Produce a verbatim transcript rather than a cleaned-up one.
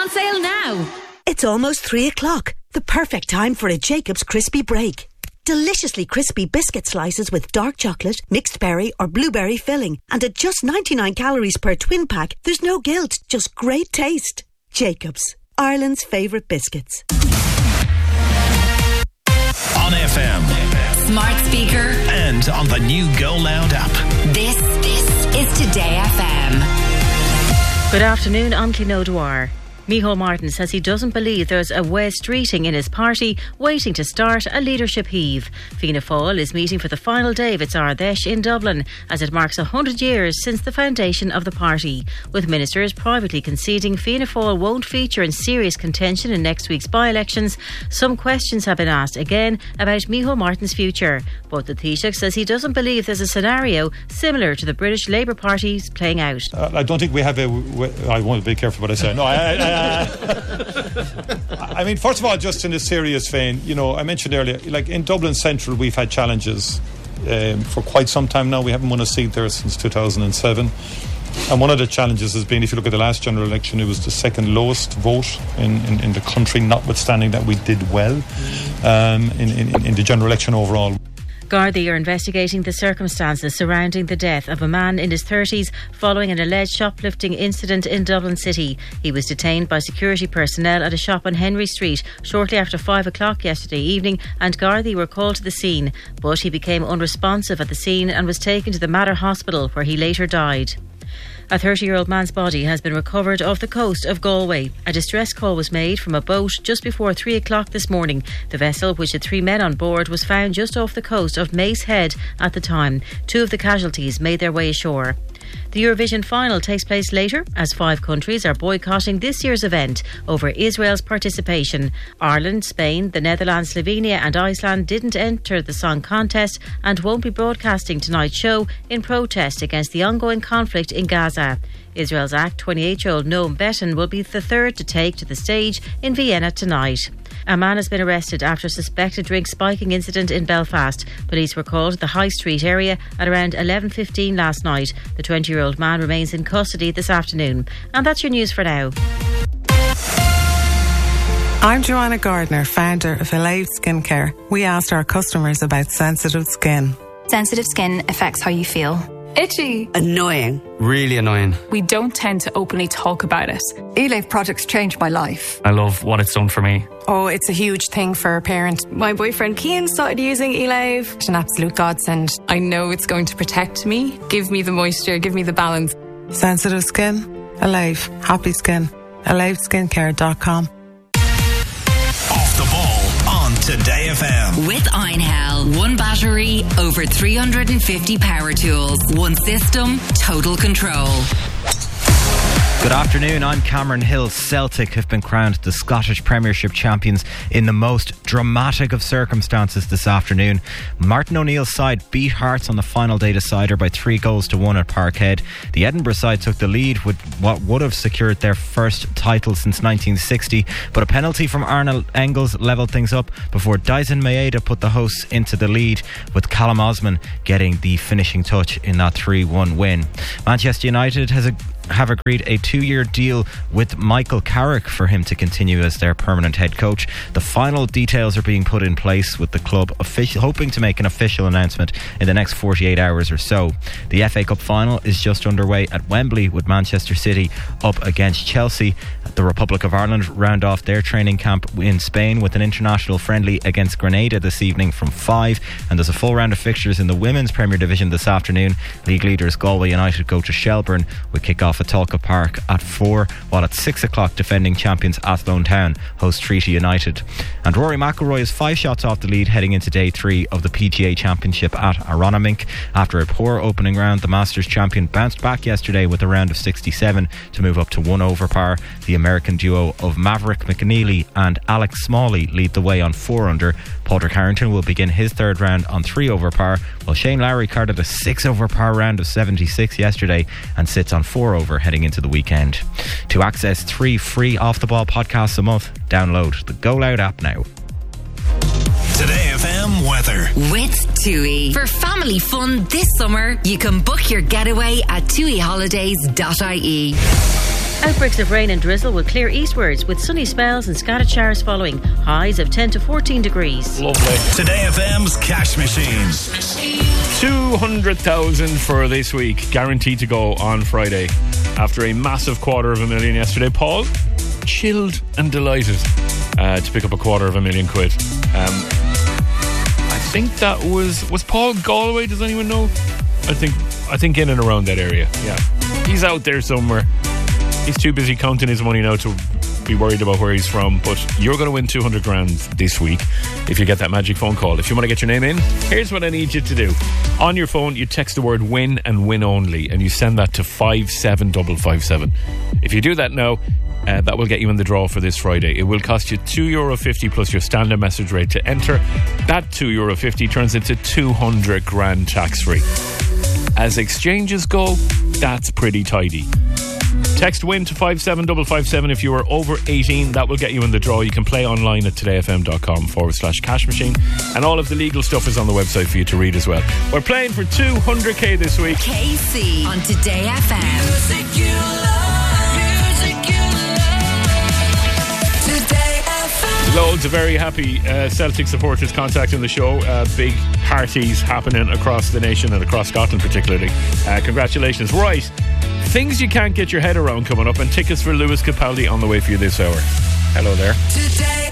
on sale now. It's almost three o'clock. The perfect time for a Jacob's Crispy Break. Deliciously crispy biscuit slices with dark chocolate, mixed berry or blueberry filling. And at just ninety-nine calories per twin pack, there's no guilt, just great taste. Jacob's, Ireland's favourite biscuits. On F M, Smart speaker, and on the new Go Loud app. This, this is Today F M. Good afternoon, I'm Clín O'Dwyer. Micheál Martin says he doesn't believe there's a Wes Streeting in his party waiting to start a leadership heave. Fianna Fáil is meeting for the final day of its Ardèche in Dublin as it marks one hundred years since the foundation of the party, with ministers privately conceding Fianna Fáil won't feature in serious contention in next week's by-elections. Some questions have been asked again about Micheál Martin's future, but the Taoiseach says he doesn't believe there's a scenario similar to the British Labour Party's playing out. Uh, I don't think we have a... I want to be careful what I say. No, I... I, I I mean, first of all, just in a serious vein, you know, I mentioned earlier, like in Dublin Central, we've had challenges um, for quite some time now. We haven't won a seat there since two thousand seven. And one of the challenges has been, if you look at the last general election, it was the second lowest vote in, in, in the country, notwithstanding that we did well um, in, in, in the general election overall. Gardaí are investigating the circumstances surrounding the death of a man in his thirties following an alleged shoplifting incident in Dublin City. He was detained by security personnel at a shop on Henry Street shortly after five o'clock yesterday evening, and Gardaí were called to the scene, but he became unresponsive at the scene and was taken to the Mater Hospital, where he later died. A thirty-year-old man's body has been recovered off the coast of Galway. A distress call was made from a boat just before three o'clock this morning. The vessel, which had three men on board, was found just off the coast of Mace Head at the time. Two of the casualties made their way ashore. The Eurovision final takes place later as five countries are boycotting this year's event over Israel's participation. Ireland, Spain, the Netherlands, Slovenia and Iceland didn't enter the song contest and won't be broadcasting tonight's show in protest against the ongoing conflict in Gaza. Israel's act, twenty-eight-year-old Noam Beton, will be the third to take to the stage in Vienna tonight. A man has been arrested after a suspected drink spiking incident in Belfast. Police were called to the High Street area at around eleven fifteen last night. The twenty-year-old man remains in custody this afternoon. And that's your news for now. I'm Joanna Gardner, founder of Elave Skincare. We asked our customers about sensitive skin. Sensitive skin affects how you feel. Itchy. Annoying. Really annoying. We don't tend to openly talk about it. Elave products changed my life. I love what it's done for me. Oh, it's a huge thing for a parent. My boyfriend Cian started using Elave. It's an absolute godsend. I know it's going to protect me, give me the moisture, give me the balance. Sensitive skin? Elave. Happy skin. elave skincare dot com. Off the ball on Today F M. With Einhell. One battery, over three hundred fifty power tools. One system, total control. Good afternoon, I'm Cameron Hill. Celtic have been crowned the Scottish Premiership champions in the most dramatic of circumstances this afternoon. Martin O'Neill's side beat Hearts on the final day decider by three goals to one at Parkhead. The Edinburgh side took the lead with what would have secured their first title since nineteen sixty, but a penalty from Arnold Engels levelled things up before Dyson Maeda put the hosts into the lead, with Callum Osman getting the finishing touch in that three one win. Manchester United has a have agreed a two-year deal with Michael Carrick for him to continue as their permanent head coach. The final details are being put in place, with the club official, hoping to make an official announcement in the next forty-eight hours or so. The F A Cup final is just underway at Wembley, with Manchester City up against Chelsea. The Republic of Ireland round off their training camp in Spain with an international friendly against Grenada this evening from five, and there's a full round of fixtures in the Women's Premier Division this afternoon. League leaders Galway United go to Shelburne with kick-off at Talca Park at four, while at six o'clock defending champions Athlone Town host Treaty United. And Rory McIlroy is five shots off the lead heading into day three of the P G A Championship at Aronimink. After a poor opening round, the Masters champion bounced back yesterday with a round of sixty-seven to move up to one over par. The American duo of Maverick McNeely and Alex Smalley lead the way on four under. Padraig Harrington will begin his third round on three over par, while Shane Lowry carded a six over par round of seventy-six yesterday and sits on four over heading into the weekend. To access three free Off the Ball podcasts a month, download the Go Loud app now. Today F M weather. With TUI. For family fun this summer, you can book your getaway at tui holidays dot I E. Outbreaks of rain and drizzle will clear eastwards with sunny spells and scattered showers following. Highs of ten to fourteen degrees. Lovely. Today F M's Cash Machine. two hundred thousand for this week, guaranteed to go on Friday. After a massive quarter of a million yesterday, Paul, chilled and delighted uh, to pick up a quarter of a million quid. Um, I think that was was Paul Galway. Does anyone know? I think I think in and around that area. Yeah, he's out there somewhere. He's too busy counting his money now to be worried about where he's from. But you're going to win two hundred grand this week if you get that magic phone call. If you want to get your name in, here's what I need you to do. On your phone, you text the word win and win only, and you send that to five seven five five seven. If you do that now, uh, that will get you in the draw for this Friday. It will cost you two euro fifty plus your standard message rate to enter. That two euro fifty turns into two hundred grand tax free. As exchanges go, that's pretty tidy. Text WIN to five seven five five seven if you are over eighteen. That will get you in the draw. You can play online at todayfm.com forward slash cash machine. And all of the legal stuff is on the website for you to read as well. We're playing for two hundred k this week. K C on Today F M. Music you love, music you love. Today F M. Loads of very happy uh, Celtic supporters contacting the show. Uh, big parties happening across the nation and across Scotland particularly. Uh, congratulations. Right. Things you can't get your head around coming up, and tickets for Lewis Capaldi on the way for you this hour. Hello there. Today